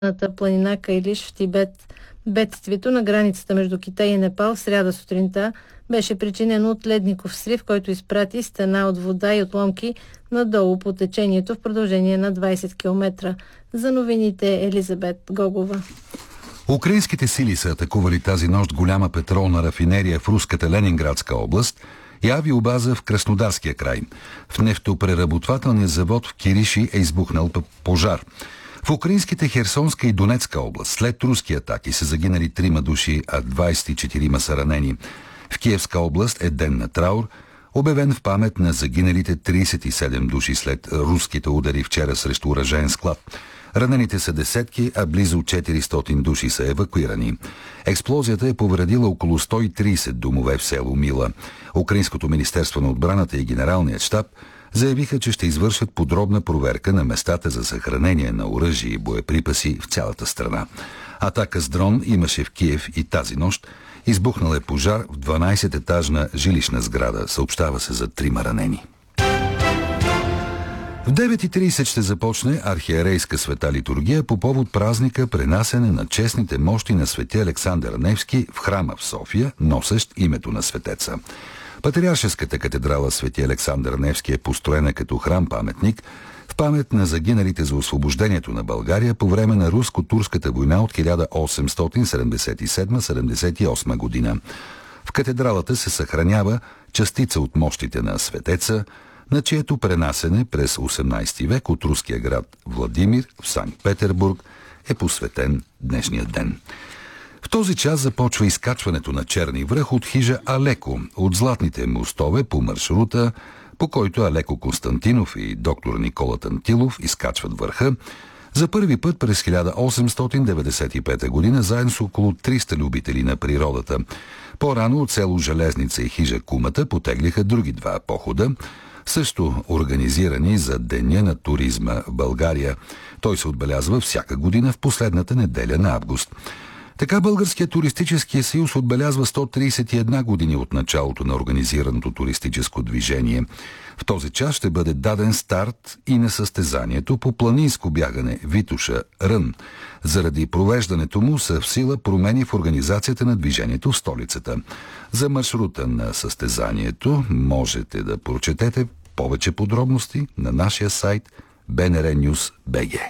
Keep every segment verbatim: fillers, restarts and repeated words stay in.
планина Кайлиш в Тибет. Бедствието на границата между Китай и Непал в сряда сутринта беше причинено от ледников срив, който изпрати стена от вода и отломки надолу по течението в продължение на двайсет километра. За новините Елизабет Гогова. Украинските сили са атакували тази нощ голяма петролна рафинерия в руската Ленинградска област и авиобаза в Краснодарския край. В нефтопреработвателния завод в Кириши е избухнал пожар. В украинските Херсонска и Донецка област след руски атаки са загинали трима души, а двайсет и четирима са ранени. В Киевска област е ден на траур, обявен в памет на загиналите трийсет и седем души след руските удари вчера срещу оръжеен склад. Ранените са десетки, а близо четиристотин души са евакуирани. Експлозията е повредила около сто и трийсет домове в село Мила. Украинското министерство на отбраната и генералният щаб заявиха, че ще извършат подробна проверка на местата за съхранение на оръжие и боеприпаси в цялата страна. Атака с дрон имаше в Киев и тази нощ. Избухнал е пожар в дванайсет-етажна жилищна сграда. Съобщава се за трима ранени. В девет и трийсет ще започне архиерейска света литургия по повод празника пренасене на честните мощи на свети Александър Невски в храма в София, носещ името на светеца. Патриаршеската катедрала Свети Александър Невски е построена като храм-паметник в памет на загиналите за освобождението на България по време на руско-турската война от хиляда осемстотин седемдесет и седма - седемдесет и осма година. В катедралата се съхранява частица от мощите на светеца, на чието пренасене през осемнайсети век от руския град Владимир в Санкт-Петербург е посветен днешния ден. В този час започва изкачването на Черни връх от хижа Алеко, от златните мостове по маршрута, по който Алеко Константинов и доктор Никола Тантилов изкачват върха, за първи път през хиляда осемстотин деветдесет и пета година заедно с около триста любители на природата. По-рано от село Железница и хижа Кумата потеглиха други два похода, също организирани за Деня на туризма в България. Той се отбелязва всяка година в последната неделя на август. Така Българският туристически съюз отбелязва сто трийсет и една години от началото на организираното туристическо движение. В този час ще бъде даден старт и на състезанието по планинско бягане Витоша Рън. Заради провеждането му са в сила промени в организацията на движението в столицата. За маршрута на състезанието можете да прочетете повече подробности на нашия сайт би ен ар нюс точка би джи.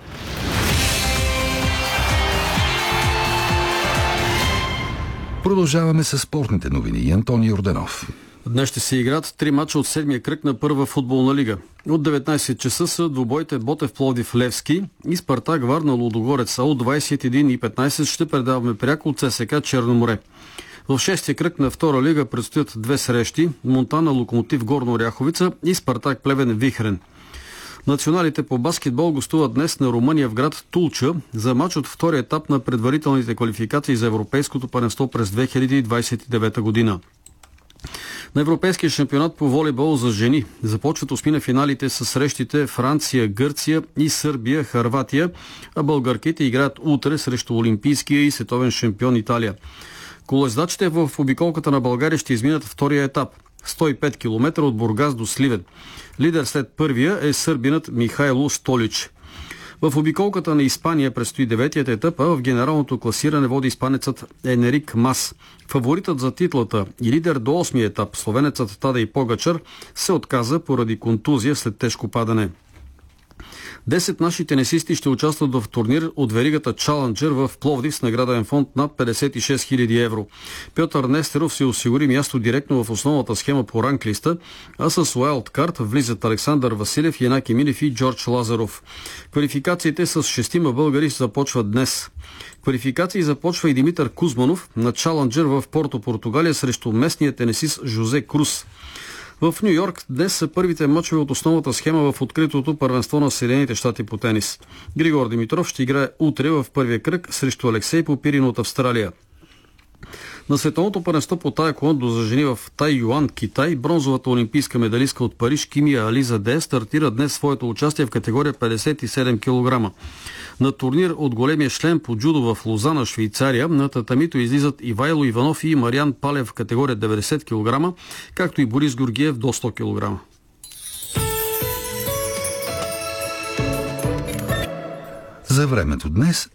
Продължаваме с спортните новини. Антони Йорданов. Днес ще се играят три мача от седмия кръг на първа футболна лига. От деветнайсет часа са двубоите Ботев Пловдив Левски и Спартак Варна Лудогорец, а от двайсет и един и петнайсет ще предаваме пряко от ЦСКА Черноморе. В шестия кръг на втора лига предстоят две срещи – Монтана Локомотив Горна Оряховица и Спартак Плевен Вихрен. Националите по баскетбол гостуват днес на Румъния в град Тулча за мач от втория етап на предварителните квалификации за Европейското първенство през две хиляди двайсет и девета година. На Европейския шампионат по волейбол за жени започват осмина финалите с срещите Франция, Гърция и Сърбия, Хърватия, а българките играят утре срещу олимпийския и световен шампион Италия. Колездачите в обиколката на България ще изминат втория етап – сто и пет километра от Бургас до Сливен. Лидер след първия е сърбинът Михайло Столич. В обиколката на Испания предстои деветият етап, а в генералното класиране води испанецът Енерик Мас. Фаворитът за титлата и лидер до осмия етап, словенецът Тадей Погачар, се отказа поради контузия след тежко падане. Десет наши тенисисти ще участват в турнир от веригата Чаленджер в Пловдив с награден фонд над петдесет и шест хиляди евро. Пьотър Нестеров се осигури място директно в основната схема по ранглиста, а с уайлдкарт влизат Александър Василев, Янаки Милев и Джордж Лазаров. Квалификациите с шестима българи започват днес. Квалификации започва и Димитър Кузманов на Чаленджер в Порто, Португалия срещу местния тенисист Жозе Крус. В Ню Йорк днес са първите мачове от основната схема в откритото първенство на Съединените щати по тенис. Григор Димитров ще играе утре в първия кръг срещу Алексей Попирин от Австралия. На световното първенство по таеквондо за жени в Тайюан, Китай, бронзовата олимпийска медалистка от Париж Кимия Ализа Де стартира днес своето участие в категория петдесет и седем килограма. На турнир от големия шлем по джудо в Лозана, Швейцария, на татамито излизат Ивайло Иванов и Мариан Палев в категория деветдесет килограма, както и Борис Георгиев до сто килограма. За времето днес